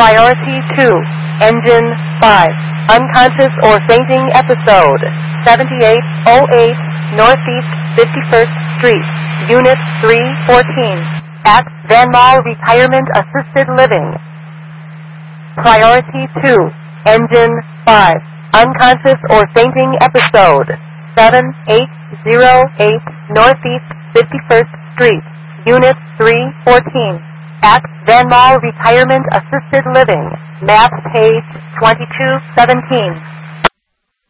Priority 2, Engine 5, unconscious or fainting episode, 7808 Northeast 51st Street, Unit 314, at Van Mall Retirement Assisted Living. Priority 2, Engine 5, unconscious or fainting episode, 7808 Northeast 51st Street, Unit 314, at Van Mall Retirement Assisted Living, map page 2217.